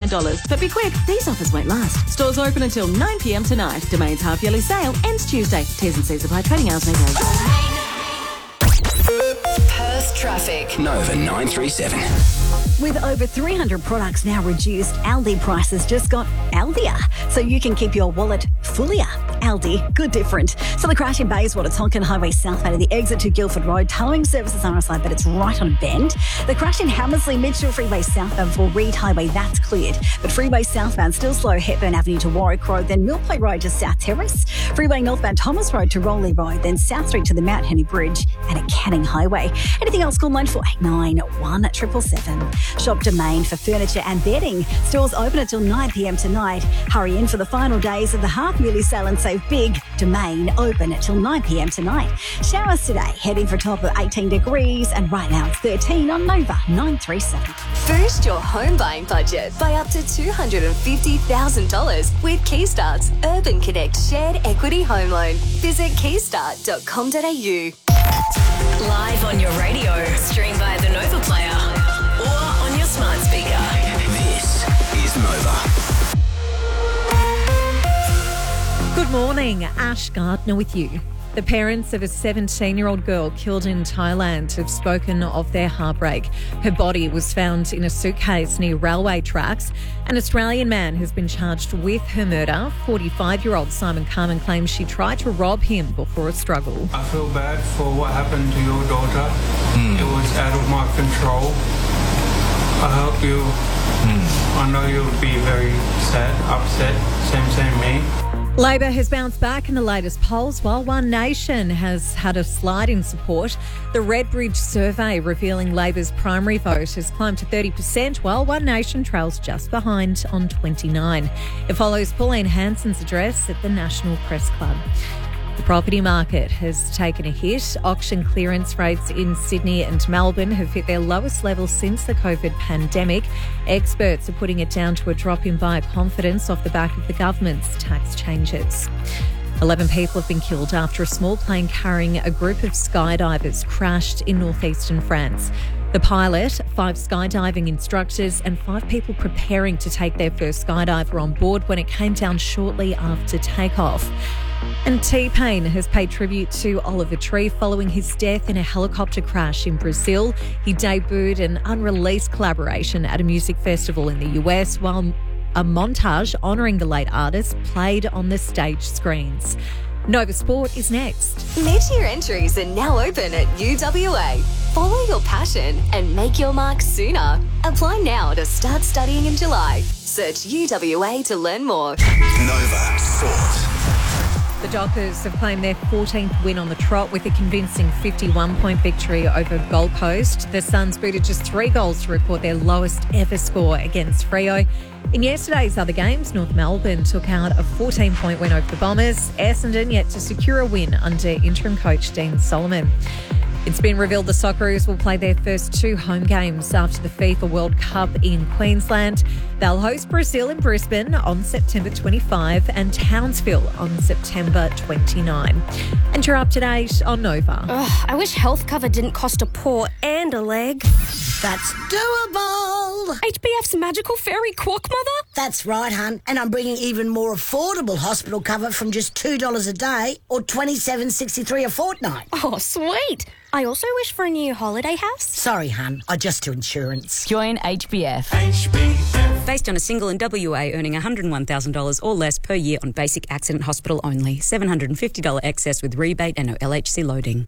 $99. But be quick, these offers won't last. Stores open until 9 p.m. tonight. Domain's half-yearly sale ends Tuesday. T's and C's apply. Trading hours may vary. Perth traffic. Nova 937. With over 300 products now reduced, Aldi prices just got Aldier, so you can keep your wallet fullier. Aldi, good different. So the crash in Bayswater, Tonkin Highway southbound at the exit to Guildford Road, towing services are aside, but it's right on a bend. The crash in Hammersley, Mitchell Freeway southbound for Reed Highway, that's cleared. But Freeway southbound still slow, Hepburn Avenue to Warwick Road, then Millplate Road to South Terrace. Freeway northbound Thomas Road to Rowley Road, then South Street to the Mount Henry Bridge and at Canning Highway. Anything else, call 9489 1777. Shop Domain for furniture and bedding. Stores open until 9 p.m. tonight. Hurry in for the final days of the half-yearly sale and save big. Domain open until 9 p.m. tonight. Showers today, heading for a top of 18 degrees, and right now it's 13 on Nova 937. Boost your home buying budget by up to $250,000 with Keystart's Urban Connect Shared Equity Home Loan. Visit keystart.com.au. Live on your radio, stream via the Nova Player or on your smart speaker. This is Nova. Good morning, Ash Gardner with you. The parents of a 17-year-old girl killed in Thailand have spoken of their heartbreak. Her body was found in a suitcase near railway tracks. An Australian man has been charged with her murder. 45-year-old Simon Carmen claims she tried to rob him before a struggle. I feel bad for what happened to your daughter. It was out of my control. I hope you, I know you'll be very sad, upset, same me. Labor has bounced back in the latest polls, while One Nation has had a slide in support. The Redbridge survey revealing Labor's primary vote has climbed to 30%, while One Nation trails just behind on 29%. It follows Pauline Hanson's address at the National Press Club. The property market has taken a hit. Auction clearance rates in Sydney and Melbourne have hit their lowest level since the COVID pandemic. Experts are putting it down to a drop in buyer confidence off the back of the government's tax changes. 11 people have been killed after a small plane carrying a group of skydivers crashed in northeastern France. The pilot, 5 skydiving instructors and 5 people preparing to take their first skydiver on board when it came down shortly after takeoff. And T-Pain has paid tribute to Oliver Tree following his death in a helicopter crash in Brazil. He debuted an unreleased collaboration at a music festival in the US, while a montage honouring the late artist played on the stage screens. Nova Sport is next. Mid-year entries are now open at UWA. Follow your passion and make your mark sooner. Apply now to start studying in July. Search UWA to learn more. Nova Sport. The Dockers have claimed their 14th win on the trot with a convincing 51-point victory over Gold Coast. The Suns booted just 3 goals to record their lowest ever score against Freo. In yesterday's other games, North Melbourne took out a 14-point win over the Bombers. Essendon yet to secure a win under interim coach Dean Solomon. It's been revealed the Socceroos will play their first 2 home games after the FIFA World Cup in Queensland. They'll host Brazil in Brisbane on September 25 and Townsville on September 29. And you're up to date on Nova. I wish health cover didn't cost a paw and a leg. That's doable. HBF's magical fairy quack mother? That's right, hun. And I'm bringing even more affordable hospital cover from just $2 a day or $27.63 a fortnight. Oh, sweet. I also wish for a new holiday house. Sorry, hun. I just do insurance. Join HBF. Based on a single in WA earning $101,000 or less per year on basic accident hospital only. $750 excess with rebate and no LHC loading.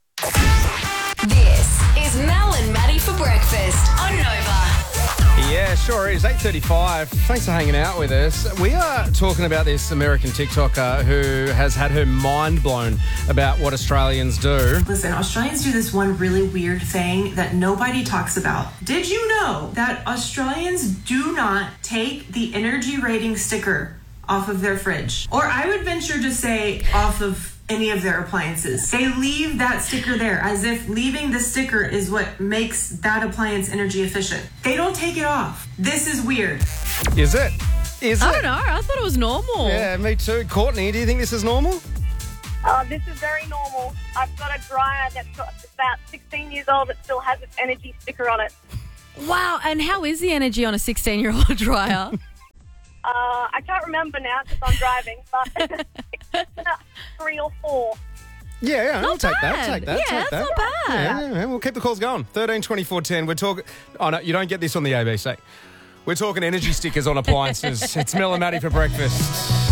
This is Mel and Maddie for breakfast on Nova. Yeah, sure is. 8:35. Thanks for hanging out with us. We are talking about this American TikToker who has had her mind blown about what Australians do. Listen, Australians do this one really weird thing that nobody talks about. Did you know that Australians do not take the energy rating sticker off of their fridge? Or I would venture to say off of any of their appliances. They leave that sticker there as if leaving the sticker is what makes that appliance energy efficient. They don't take it off. This is weird. Is it? I don't know. I thought it was normal. Yeah, me too. Courtney, do you think this is normal? This is very normal. I've got a dryer that's about 16 years old that still has its energy sticker on it. Wow, and how is the energy on a 16-year-old dryer? I can't remember now because I'm driving, but it's about 3 or 4. Yeah, I'll take that. Take that. Yeah, take that's that. not bad. Yeah, we'll keep the calls going. 13 24 10. We're talking. Oh no, you don't get this on the ABC. We're talking energy stickers on appliances. It's Mel and Maddie for breakfast.